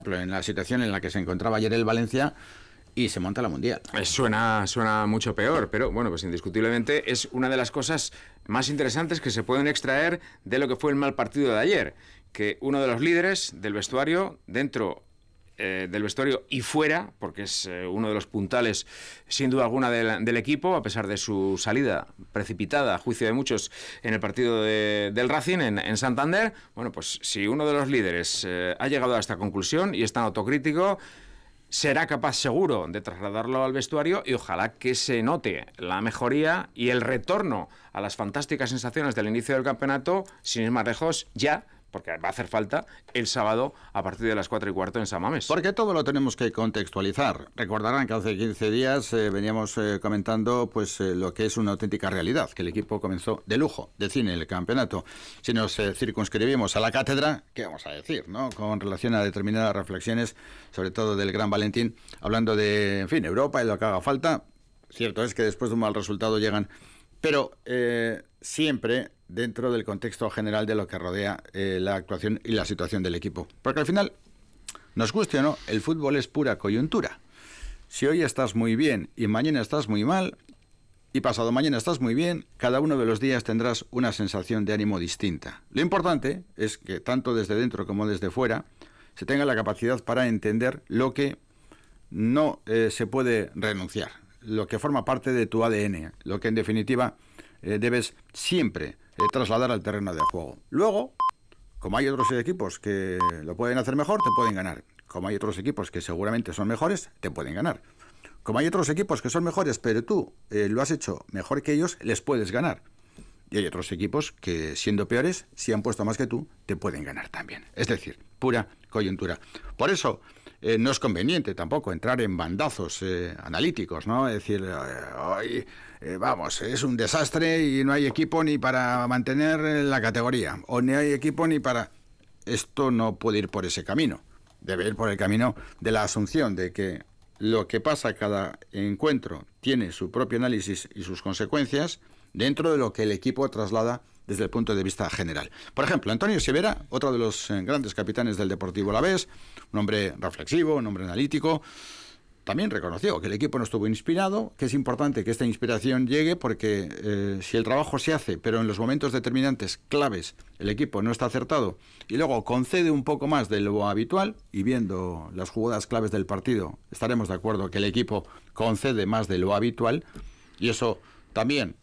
en la situación en la que se encontraba ayer el Valencia y se monta la Mundial. Suena mucho peor, pero bueno, pues indiscutiblemente es una de las cosas más interesantes que se pueden extraer de lo que fue el mal partido de ayer, que uno de los líderes del vestuario, dentro del vestuario y fuera, porque es uno de los puntales sin duda alguna del equipo, a pesar de su salida precipitada, a juicio de muchos, en el partido del Racing en Santander. Bueno, pues si uno de los líderes ha llegado a esta conclusión y es tan autocrítico, será capaz seguro de trasladarlo al vestuario y ojalá que se note la mejoría y el retorno a las fantásticas sensaciones del inicio del campeonato, sin ir más lejos, ya, porque va a hacer falta, el sábado a partir de las 4:15 en San Mamés. Porque todo lo tenemos que contextualizar. Recordarán que hace 15 días veníamos comentando pues lo que es una auténtica realidad, que el equipo comenzó de lujo, de cine, el campeonato. Si nos circunscribimos a la cátedra, ¿qué vamos a decir, no? Con relación a determinadas reflexiones, sobre todo del gran Valentín, hablando de, en fin, Europa y lo que haga falta. Cierto es que después de un mal resultado llegan, pero siempre dentro del contexto general de lo que rodea la actuación y la situación del equipo. Porque al final, nos guste o no, el fútbol es pura coyuntura. Si hoy estás muy bien y mañana estás muy mal, y pasado mañana estás muy bien, cada uno de los días tendrás una sensación de ánimo distinta. Lo importante es que tanto desde dentro como desde fuera se tenga la capacidad para entender lo que no se puede renunciar, lo que forma parte de tu ADN, lo que en definitiva debes siempre trasladar al terreno de juego. Luego, como hay otros equipos que lo pueden hacer mejor, te pueden ganar. Como hay otros equipos que seguramente son mejores, te pueden ganar. Como hay otros equipos que son mejores, pero tú lo has hecho mejor que ellos, les puedes ganar. Y hay otros equipos que, siendo peores, si han puesto más que tú, te pueden ganar también. Es decir, pura coyuntura. Por eso, no es conveniente tampoco entrar en bandazos analíticos, ¿no? Es decir, hoy, vamos, es un desastre y no hay equipo ni para mantener la categoría, o ni hay equipo ni para... Esto no puede ir por ese camino. Debe ir por el camino de la asunción de que lo que pasa cada encuentro tiene su propio análisis y sus consecuencias dentro de lo que el equipo traslada desde el punto de vista general. Por ejemplo, Antonio Sivera, otro de los grandes capitanes del Deportivo Alavés, un hombre reflexivo, un hombre analítico, también reconoció que el equipo no estuvo inspirado, que es importante que esta inspiración llegue porque si el trabajo se hace, pero en los momentos determinantes, claves, el equipo no está acertado y luego concede un poco más de lo habitual, y viendo las jugadas claves del partido, estaremos de acuerdo que el equipo concede más de lo habitual, y eso también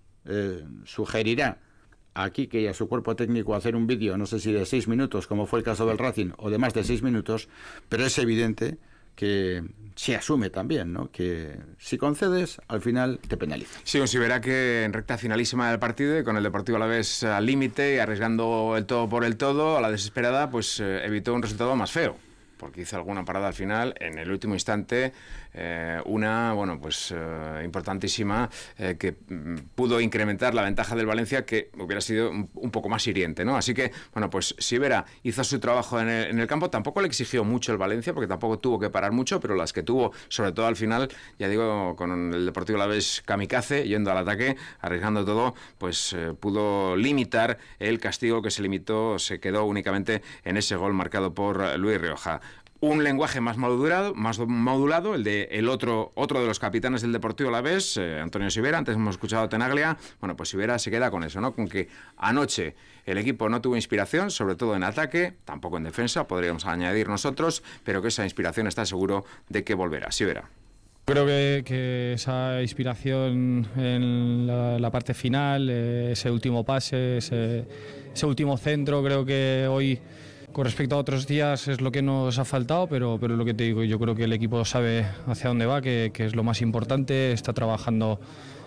sugerirá a Quique y a su cuerpo técnico hacer un vídeo, no sé si de 6 minutos, como fue el caso del Racing, o de más de 6 minutos, pero es evidente que se asume también, ¿no? Que si concedes, al final te penaliza. Sí, se verá que en recta finalísima del partido, y con el Deportivo Alavés al límite y arriesgando el todo por el todo, a la desesperada, pues evitó un resultado más feo, porque hizo alguna parada al final, en el último instante, una, bueno, pues importantísima, que pudo incrementar la ventaja del Valencia, que hubiera sido un poco más hiriente, ¿no? Así que, bueno, pues Sivera hizo su trabajo en el campo, tampoco le exigió mucho el Valencia, porque tampoco tuvo que parar mucho, pero las que tuvo, sobre todo al final, ya digo, con el Deportivo Alavés kamikaze, yendo al ataque, arriesgando todo, pues pudo limitar el castigo que se quedó únicamente en ese gol marcado por Luis Rioja. Un lenguaje más modulado, el de otro de los capitanes del Deportivo Alavés, Antonio Sivera. Antes hemos escuchado a Tenaglia. Bueno, pues Sivera se queda con eso, ¿no? Con que anoche el equipo no tuvo inspiración, sobre todo en ataque, tampoco en defensa, podríamos añadir nosotros, pero que esa inspiración está seguro de que volverá. Sivera. Creo que esa inspiración en la parte final, ese último pase, ese último centro, creo que hoy, con respecto a otros días, es lo que nos ha faltado, pero lo que te digo, yo creo que el equipo sabe hacia dónde va, que es lo más importante, está trabajando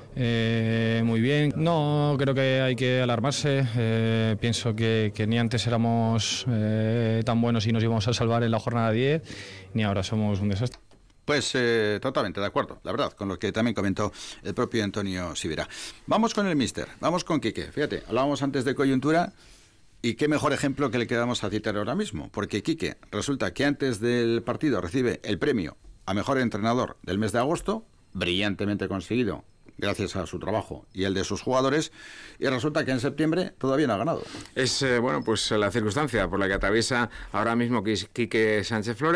muy bien. No creo que hay que alarmarse, pienso que ni antes éramos tan buenos y nos íbamos a salvar en la jornada 10, ni ahora somos un desastre. Pues totalmente de acuerdo, la verdad, con lo que también comentó el propio Antonio Sivera. Vamos con el míster, vamos con Quique. Fíjate, hablábamos antes de coyuntura, y qué mejor ejemplo que le quedamos a citar ahora mismo, porque Quique resulta que antes del partido recibe el premio a mejor entrenador del mes de agosto, brillantemente conseguido gracias a su trabajo y el de sus jugadores, y resulta que en septiembre todavía no ha ganado. Es, bueno, pues la circunstancia por la que atraviesa ahora mismo Quique Sánchez Flores.